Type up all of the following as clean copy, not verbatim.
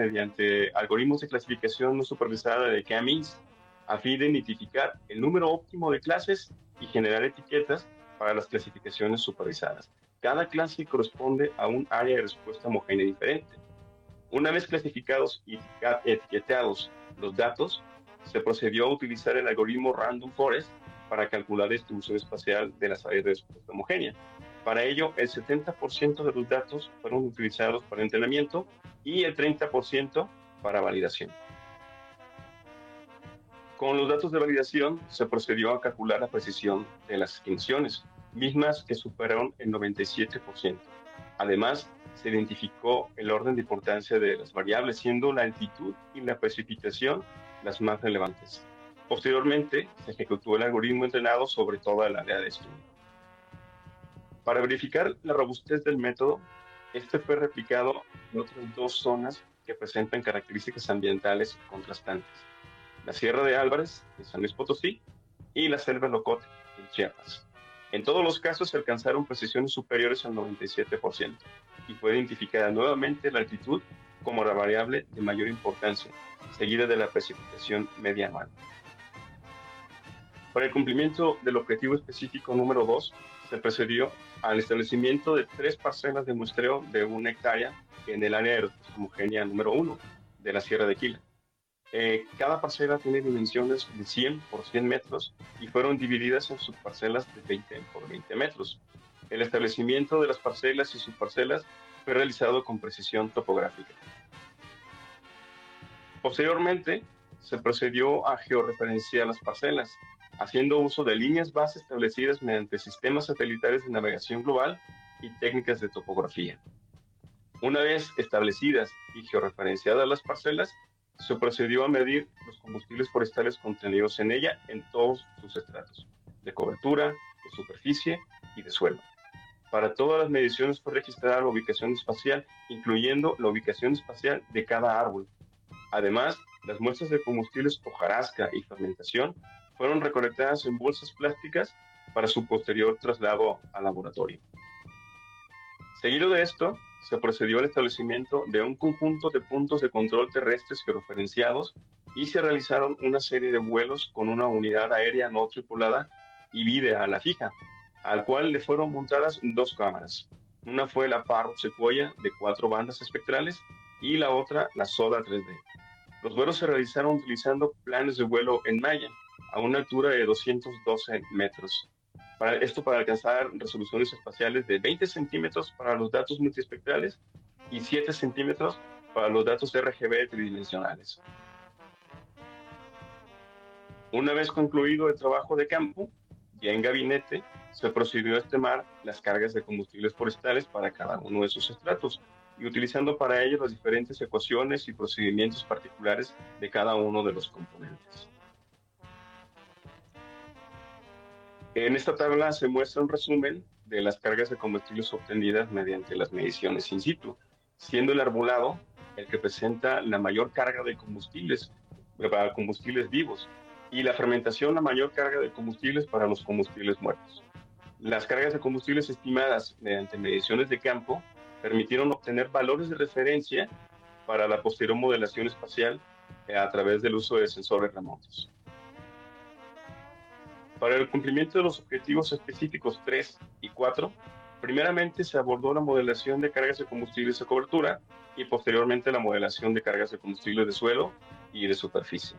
mediante algoritmos de clasificación no supervisada de K-means a fin de identificar el número óptimo de clases y generar etiquetas para las clasificaciones supervisadas. Cada clase corresponde a un área de respuesta homogénea diferente. Una vez clasificados y etiquetados los datos, se procedió a utilizar el algoritmo Random Forest para calcular la distribución espacial de las áreas de respuesta homogénea. Para ello, el 70% de los datos fueron utilizados para entrenamiento y el 30% para validación. Con los datos de validación se procedió a calcular la precisión de las estimaciones, mismas que superaron el 97%. Además, se identificó el orden de importancia de las variables, siendo la altitud y la precipitación las más relevantes. Posteriormente, se ejecutó el algoritmo entrenado sobre toda el área de estudio. Para verificar la robustez del método, este fue replicado en otras dos zonas que presentan características ambientales contrastantes: la Sierra de Álvarez, en San Luis Potosí, y la Selva Locote, en Chiapas. En todos los casos se alcanzaron precisiones superiores al 97% y fue identificada nuevamente la altitud como la variable de mayor importancia, seguida de la precipitación media anual. Para el cumplimiento del objetivo específico número 2, se procedió al establecimiento de 3 parcelas de muestreo de 1 hectárea en el área de respuesta homogénea número 1 de la Sierra de Quila. Cada parcela tiene dimensiones de 100 por 100 metros y fueron divididas en subparcelas de 20 por 20 metros. El establecimiento de las parcelas y subparcelas fue realizado con precisión topográfica. Posteriormente, se procedió a georreferenciar las parcelas, haciendo uso de líneas base establecidas mediante sistemas satelitales de navegación global y técnicas de topografía. Una vez establecidas y georreferenciadas las parcelas, se procedió a medir los combustibles forestales contenidos en ella en todos sus estratos, de cobertura, de superficie y de suelo. Para todas las mediciones fue registrada la ubicación espacial, incluyendo la ubicación espacial de cada árbol. Además, las muestras de combustibles hojarasca y fermentación fueron recolectadas en bolsas plásticas para su posterior traslado al laboratorio. Seguido de esto, se procedió al establecimiento de un conjunto de puntos de control terrestres georreferenciados y se realizaron una serie de vuelos con una unidad aérea no tripulada y vídea a la fija, al cual le fueron montadas 2 cámaras. Una fue la Parrot Sequoia de 4 bandas espectrales y la otra la SODA 3D. Los vuelos se realizaron utilizando planes de vuelo en malla a una altura de 212 metros. Para alcanzar resoluciones espaciales de 20 centímetros para los datos multiespectrales y 7 centímetros para los datos RGB tridimensionales. Una vez concluido el trabajo de campo, ya en gabinete, se procedió a estimar las cargas de combustibles forestales para cada uno de sus estratos y utilizando para ello las diferentes ecuaciones y procedimientos particulares de cada uno de los componentes. En esta tabla se muestra un resumen de las cargas de combustibles obtenidas mediante las mediciones in situ, siendo el arbolado el que presenta la mayor carga de combustibles para combustibles vivos y la fermentación la mayor carga de combustibles para los combustibles muertos. Las cargas de combustibles estimadas mediante mediciones de campo permitieron obtener valores de referencia para la posterior modelación espacial a través del uso de sensores remotos. Para el cumplimiento de los objetivos específicos 3 y 4, primeramente se abordó la modelación de cargas de combustibles de cobertura y posteriormente la modelación de cargas de combustibles de suelo y de superficie.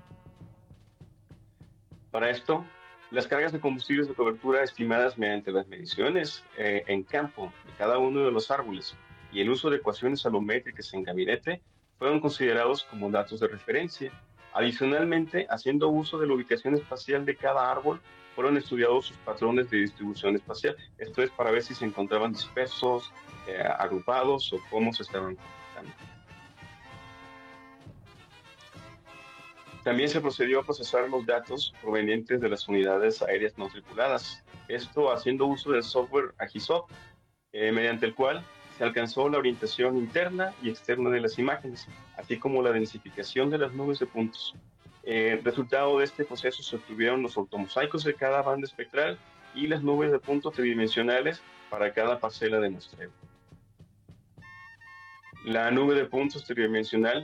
Para esto, las cargas de combustibles de cobertura estimadas mediante las mediciones en campo de cada uno de los árboles y el uso de ecuaciones alométricas en gabinete fueron considerados como datos de referencia. Adicionalmente, haciendo uso de la ubicación espacial de cada árbol, fueron estudiados sus patrones de distribución espacial. Esto es para ver si se encontraban dispersos, agrupados o cómo se estaban comportando. También se procedió a procesar los datos provenientes de las unidades aéreas no tripuladas, esto haciendo uso del software Agisoft, mediante el cual se alcanzó la orientación interna y externa de las imágenes, así como la densificación de las nubes de puntos. Resultado de este proceso se obtuvieron los ortomosaicos de cada banda espectral y las nubes de puntos tridimensionales para cada parcela de muestreo. La nube de puntos tridimensional